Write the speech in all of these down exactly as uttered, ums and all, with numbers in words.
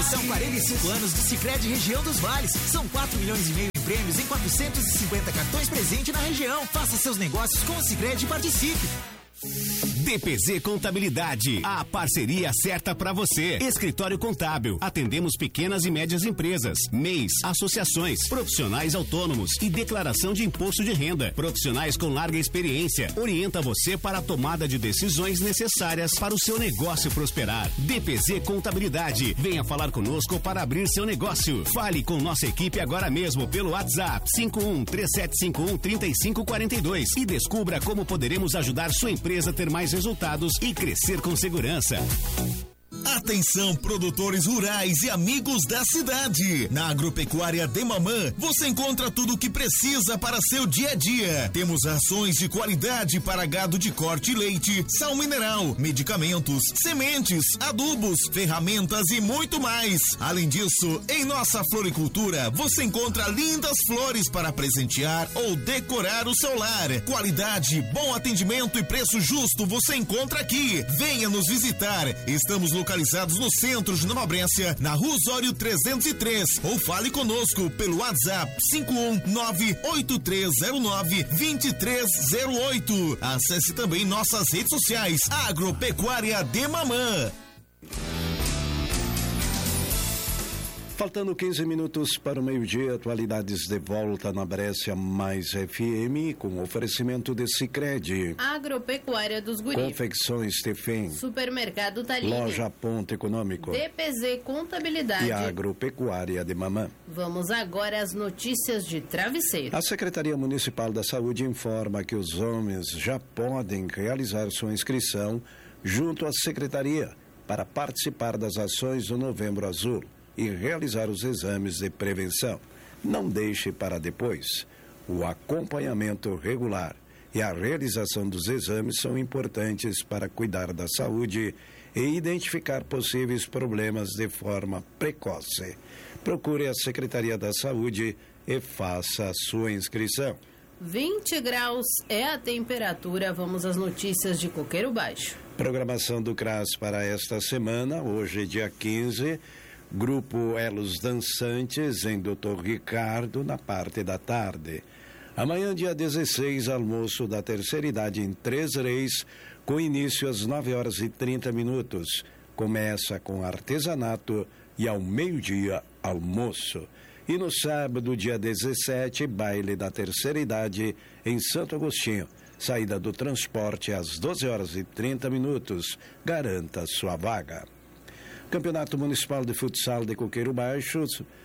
São quarenta e cinco anos do Sicredi Região dos Vales. São quatro milhões e meio em prêmios em quatrocentos e cinquenta cartões presente na região. Faça seus negócios com o Sicredi e participe. D P Z Contabilidade, a parceria certa para você. Escritório Contábil, atendemos pequenas e médias empresas, M E Is, associações, profissionais autônomos e declaração de imposto de renda. Profissionais com larga experiência, orienta você para a tomada de decisões necessárias para o seu negócio prosperar. D P Z Contabilidade, venha falar conosco para abrir seu negócio. Fale com nossa equipe agora mesmo pelo WhatsApp cinco um três sete cinco um três cinco quatro dois e descubra como poderemos ajudar sua empresa a ter mais resultados e crescer com segurança. Atenção, produtores rurais e amigos da cidade. Na Agropecuária de Mamã, você encontra tudo o que precisa para seu dia a dia. Temos rações de qualidade para gado de corte e leite, sal mineral, medicamentos, sementes, adubos, ferramentas e muito mais. Além disso, em nossa floricultura, você encontra lindas flores para presentear ou decorar o seu lar. Qualidade, bom atendimento e preço justo você encontra aqui. Venha nos visitar. Estamos localizados no centro de Nova Brécia, na Rua Osório trezentos e três, ou fale conosco pelo WhatsApp cinco um nove oito três zero nove dois três zero oito. Acesse também nossas redes sociais, Agropecuária de Mamã. Faltando quinze minutos para o meio-dia, atualidades de volta na Brécia mais F M, com oferecimento de Sicredi. Agropecuária dos Guri. Confecções Tefem. Supermercado Taline. Loja Ponto Econômico. D P Z Contabilidade. E Agropecuária de Mamã. Vamos agora às notícias de travesseiro. A Secretaria Municipal da Saúde informa que os homens já podem realizar sua inscrição junto à Secretaria para participar das ações do Novembro Azul e realizar os exames de prevenção. Não deixe para depois. O acompanhamento regular e a realização dos exames são importantes para cuidar da saúde e identificar possíveis problemas de forma precoce. Procure a Secretaria da Saúde e faça a sua inscrição. vinte graus é a temperatura. Vamos às notícias de Coqueiro Baixo. Programação do CRAS para esta semana, hoje dia quinze, Grupo Elos Dançantes em doutor Ricardo, na parte da tarde. Amanhã, dia dezesseis, almoço da terceira idade em Três Reis, com início às nove horas e trinta minutos. Começa com artesanato e ao meio-dia, almoço. E no sábado, dia dezessete, baile da terceira idade em Santo Agostinho. Saída do transporte às doze horas e trinta minutos. Garanta sua vaga. Campeonato Municipal de Futsal de Coqueiro Baixo,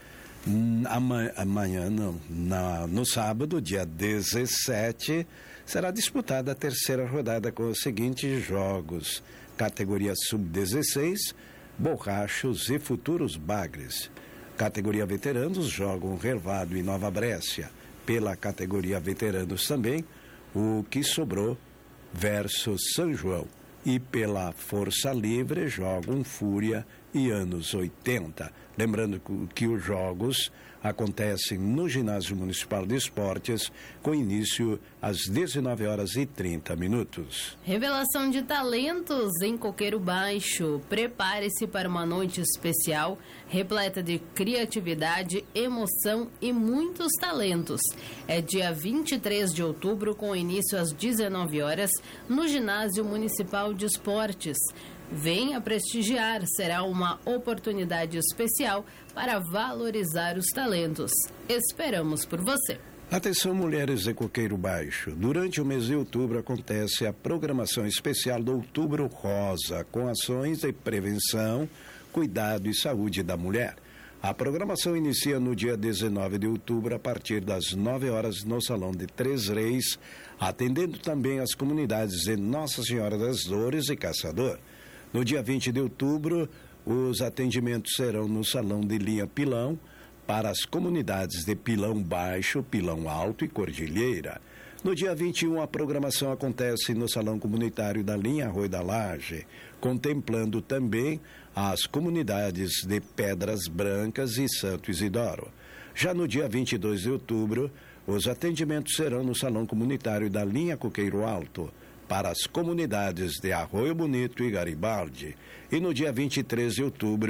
amanhã, amanhã não, na, no sábado, dia dezessete, será disputada a terceira rodada com os seguintes jogos: categoria sub dezesseis, Borrachos e Futuros Bagres. Categoria Veteranos jogam Relvado e Nova Brécia. Pela categoria Veteranos também, o que sobrou versus São João. E pela Força Livre jogam Fúria e Anos oitenta. Lembrando que os jogos acontecem no Ginásio Municipal de Esportes, com início às dezenove horas e trinta minutos. Revelação de talentos em Coqueiro Baixo. Prepare-se para uma noite especial, repleta de criatividade, emoção e muitos talentos. É dia vinte e três de outubro, com início às dezenove horas, no Ginásio Municipal de Esportes. Venha prestigiar, será uma oportunidade especial para valorizar os talentos. Esperamos por você. Atenção, mulheres de Coqueiro Baixo. Durante o mês de outubro acontece a programação especial do Outubro Rosa, com ações de prevenção, cuidado e saúde da mulher. A programação inicia no dia dezenove de outubro, a partir das nove horas, no Salão de Três Reis, atendendo também as comunidades de Nossa Senhora das Dores e Caçador. No dia vinte de outubro, os atendimentos serão no Salão de Linha Pilão, para as comunidades de Pilão Baixo, Pilão Alto e Cordilheira. No dia vinte e um, a programação acontece no Salão Comunitário da Linha Arroio da Laje, contemplando também as comunidades de Pedras Brancas e Santo Isidoro. Já no dia vinte e dois de outubro, os atendimentos serão no Salão Comunitário da Linha Coqueiro Alto, para as comunidades de Arroio Bonito e Garibaldi. E no dia vinte e três de outubro,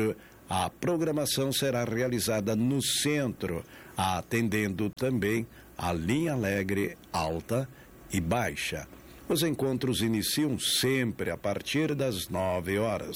A programação será realizada no centro, atendendo também a linha alegre alta e baixa. Os encontros iniciam sempre a partir das nove horas.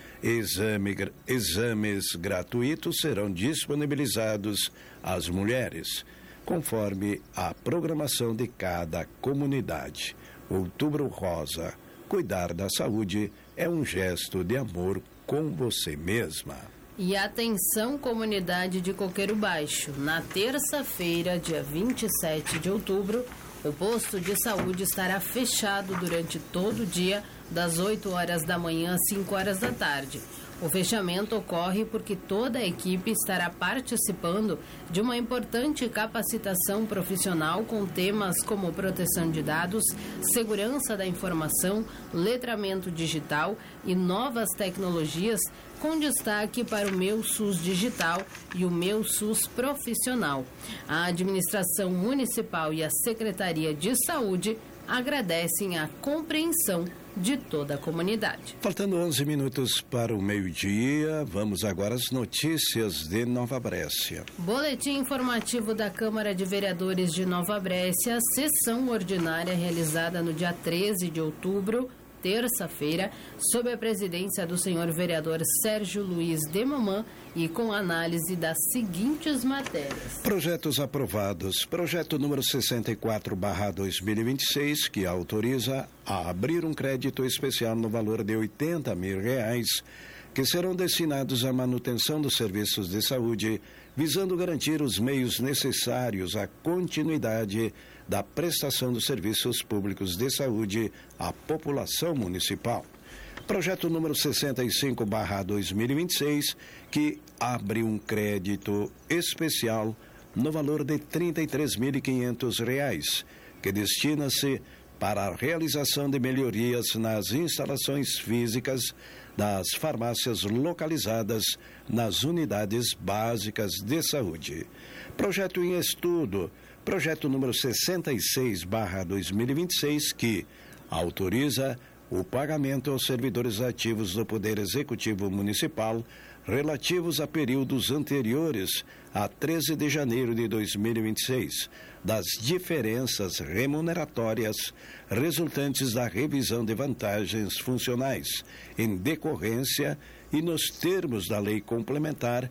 Exame, exames gratuitos serão disponibilizados às mulheres, conforme a programação de cada comunidade. Outubro Rosa. Cuidar da saúde é um gesto de amor com você mesma. E atenção, comunidade de Coqueiro Baixo. Na terça-feira, dia vinte e sete de outubro, o posto de saúde estará fechado durante todo o dia, das oito horas da manhã às cinco horas da tarde. O fechamento ocorre porque toda a equipe estará participando de uma importante capacitação profissional com temas como proteção de dados, segurança da informação, letramento digital e novas tecnologias, com destaque para o Meu SUS Digital e o Meu SUS Profissional. A administração municipal e a Secretaria de Saúde agradecem a compreensão de toda a comunidade. Faltando onze minutos para o meio-dia, vamos agora às notícias de Nova Brécia. Boletim informativo da Câmara de Vereadores de Nova Brécia, sessão ordinária realizada no dia treze de outubro, terça-feira, sob a presidência do senhor vereador Sérgio Luiz de Mamã e com análise das seguintes matérias. Projetos aprovados. Projeto número sessenta e quatro barra dois mil e vinte e seis, que autoriza a abrir um crédito especial no valor de oitenta mil reais, que serão destinados à manutenção dos serviços de saúde, visando garantir os meios necessários à continuidade da prestação dos serviços públicos de saúde à população municipal. Projeto número sessenta e cinco barra dois mil e vinte e seis, que abre um crédito especial no valor de trinta e três mil e quinhentos reais, que destina-se para a realização de melhorias nas instalações físicas das farmácias localizadas nas unidades básicas de saúde. Projeto em estudo, projeto número sessenta e seis barra dois mil e vinte e seis, que autoriza o pagamento aos servidores ativos do Poder Executivo Municipal relativos a períodos anteriores a treze de janeiro de dois mil e vinte e seis, das diferenças remuneratórias resultantes da revisão de vantagens funcionais, em decorrência e nos termos da Lei Complementar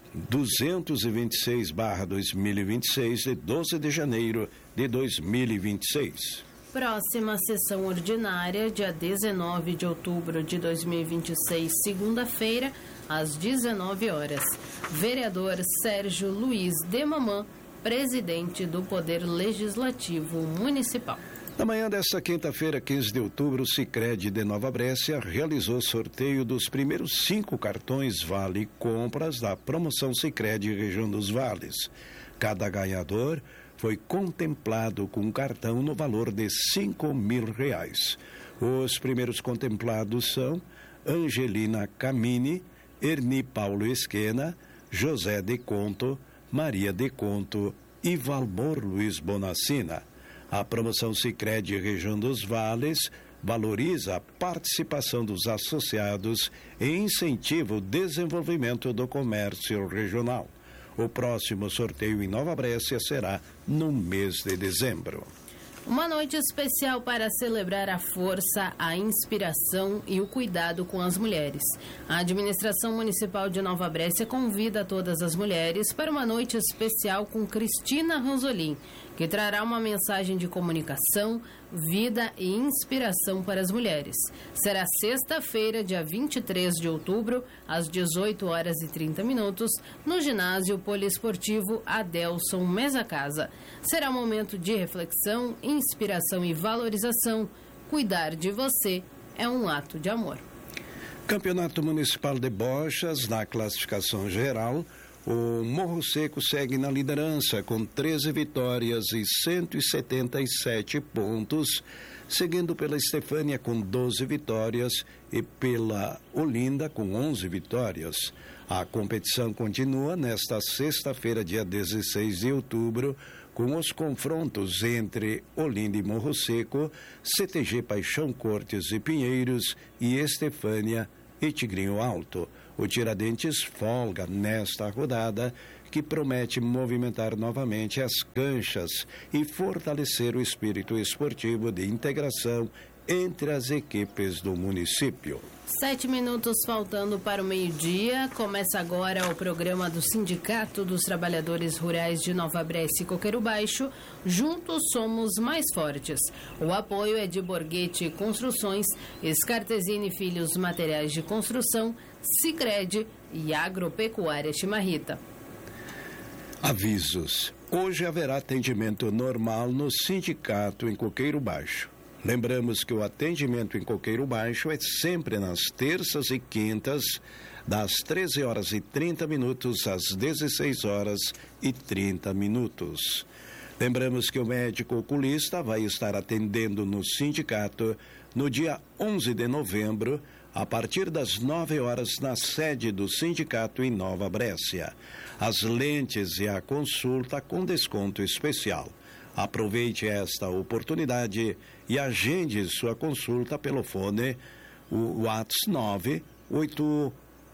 duzentos e vinte e seis barra dois mil e vinte e seis, de doze de janeiro de dois mil e vinte e seis. Próxima sessão ordinária, dia dezenove de outubro de dois mil e vinte e seis, segunda-feira, às dezenove horas. Vereador Sérgio Luiz de Mamã, presidente do Poder Legislativo Municipal. Na manhã desta quinta-feira, quinze de outubro, o Sicredi de Nova Brécia realizou sorteio dos primeiros cinco cartões Vale Compras da promoção Sicredi Região dos Vales. Cada ganhador foi contemplado com um cartão no valor de cinco mil reais. Os primeiros contemplados são Angelina Camini, Erni Paulo Esquena, José de Conto, Maria de Conto e Valmor Luiz Bonacina. A promoção Sicredi Região dos Vales valoriza a participação dos associados e incentiva o desenvolvimento do comércio regional. O próximo sorteio em Nova Brécia será no mês de dezembro. Uma noite especial para celebrar a força, a inspiração e o cuidado com as mulheres. A administração municipal de Nova Brécia convida todas as mulheres para uma noite especial com Cristina Rosolim, que trará uma mensagem de comunicação, vida e inspiração para as mulheres. Será sexta-feira, dia vinte e três de outubro, às dezoito horas e trinta minutos, no ginásio poliesportivo Adelson Mesa Casa. Será um momento de reflexão, inspiração e valorização. Cuidar de você é um ato de amor. Campeonato Municipal de Bochas, na classificação geral, o Morro Seco segue na liderança com treze vitórias e cento e setenta e sete pontos, seguindo pela Estefânia com doze vitórias e pela Olinda com onze vitórias. A competição continua nesta sexta-feira, dia dezesseis de outubro, com os confrontos entre Olinda e Morro Seco, C T G Paixão Cortes e Pinheiros e Estefânia e Tigrinho Alto. O Tiradentes folga nesta rodada, que promete movimentar novamente as canchas e fortalecer o espírito esportivo de integração entre as equipes do município. Sete minutos faltando para o meio-dia. Começa agora o programa do Sindicato dos Trabalhadores Rurais de Nova Brécia e Coqueiro Baixo. Juntos somos mais fortes. O apoio é de Borghetti Construções, Scartesini Filhos Materiais de Construção, Sicredi e Agropecuária Chimarrita. Avisos. Hoje haverá atendimento normal no sindicato em Coqueiro Baixo. Lembramos que o atendimento em Coqueiro Baixo é sempre nas terças e quintas, das treze horas e trinta minutos às dezesseis horas e trinta minutos. Lembramos que o médico oculista vai estar atendendo no sindicato no dia onze de novembro, a partir das nove horas, na sede do sindicato em Nova Brécia. As lentes e a consulta com desconto especial. Aproveite esta oportunidade e agende sua consulta pelo fone, o WhatsApp nove oito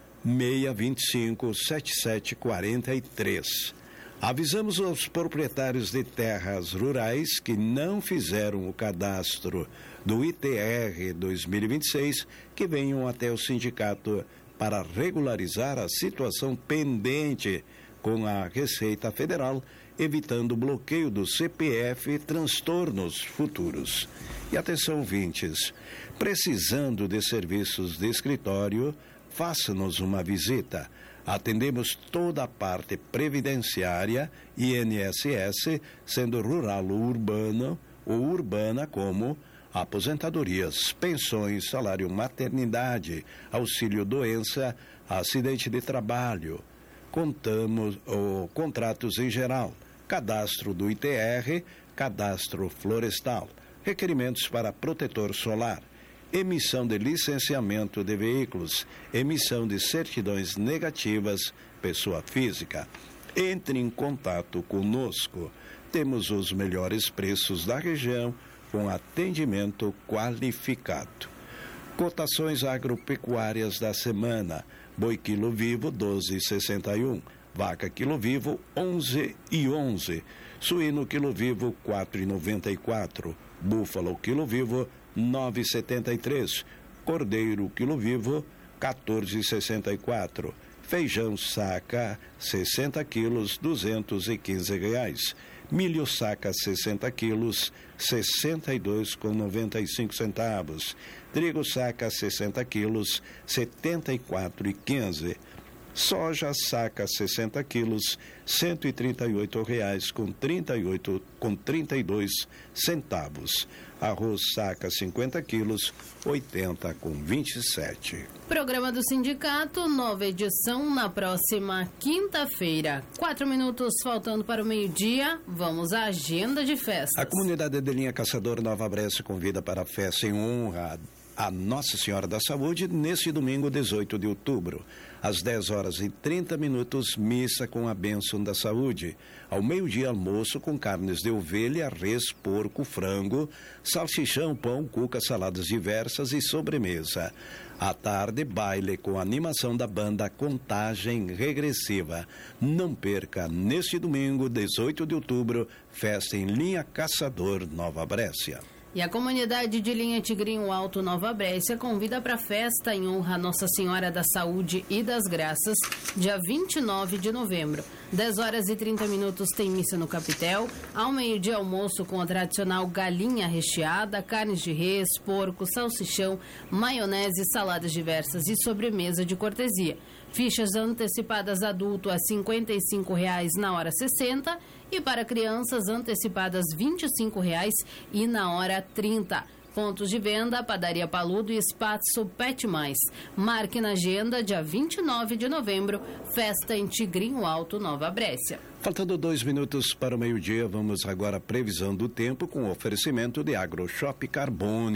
seis dois cinco sete sete quatro três. Avisamos aos proprietários de terras rurais que não fizeram o cadastro do I T R dois mil e vinte e seis que venham até o sindicato para regularizar a situação pendente com a Receita Federal, evitando o bloqueio do C P F e transtornos futuros. E atenção, ouvintes, precisando de serviços de escritório, faça-nos uma visita. Atendemos toda a parte previdenciária, I N S S, sendo rural ou urbano, ou urbana, como aposentadorias, pensões, salário maternidade, auxílio doença, acidente de trabalho. Contamos ou contratos em geral, cadastro do I T R, cadastro florestal, requerimentos para protetor solar, emissão de licenciamento de veículos, emissão de certidões negativas, pessoa física. Entre em contato conosco. Temos os melhores preços da região com atendimento qualificado. Cotações agropecuárias da semana. Boi quilo vivo doze reais e sessenta e um, vaca quilo vivo onze reais e onze, suíno quilo vivo quatro reais e noventa e quatro, búfalo quilo vivo nove reais e setenta e três, cordeiro quilo vivo quatorze reais e sessenta e quatro, feijão saca sessenta quilos duzentos e quinze reais, milho saca sessenta quilos sessenta e dois reais e noventa e cinco centavos, trigo saca sessenta quilos setenta e quatro reais e quinze, soja saca sessenta quilos cento e trinta e oito reais com trinta e oito com trinta e dois centavos, arroz saca cinquenta quilos oitenta com vinte e sete. Programa do Sindicato, nova edição na próxima quinta-feira. Quatro minutos faltando para o meio-dia. Vamos à agenda de festas. A comunidade de linha Caçador Nova Brécia convida para a festa em honra a Nossa Senhora da Saúde neste domingo, dezoito de outubro. Às dez horas e trinta minutos, missa com a bênção da saúde. Ao meio-dia, almoço com carnes de ovelha, res, porco, frango, salsichão, pão, cuca, saladas diversas e sobremesa. À tarde, baile com animação da banda Contagem Regressiva. Não perca, neste domingo, dezoito de outubro, festa em linha Caçador Nova Brécia. E a comunidade de linha Tigrinho Alto Nova Brécia convida para a festa em honra a Nossa Senhora da Saúde e das Graças, dia vinte e nove de novembro. dez horas e trinta minutos tem missa no Capitel. Ao meio-dia, almoço com a tradicional galinha recheada, carnes de res, porco, salsichão, maionese, saladas diversas e sobremesa de cortesia. Fichas antecipadas adulto a cinquenta e cinco reais na hora sessenta e para crianças antecipadas vinte e cinco reais e na hora trinta. Pontos de venda, Padaria Paludo e Espaço Pet Mais. Marque na agenda, dia vinte e nove de novembro, festa em Tigrinho Alto, Nova Brécia. Faltando dois minutos para o meio-dia, vamos agora à previsão do tempo com o oferecimento de AgroShop Carbone.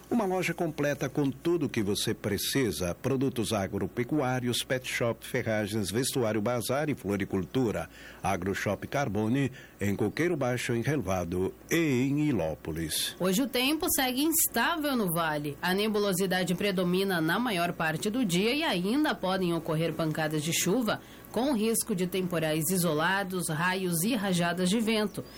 Uma loja completa com tudo o que você precisa. Produtos agropecuários, pet shop, ferragens, vestuário, bazar e floricultura. AgroShop Carbone, em Coqueiro Baixo, em Relvado e em Ilópolis. Hoje o tempo segue instável no vale. A nebulosidade predomina na maior parte do dia e ainda podem ocorrer pancadas de chuva, com risco de temporais isolados, raios e rajadas de vento.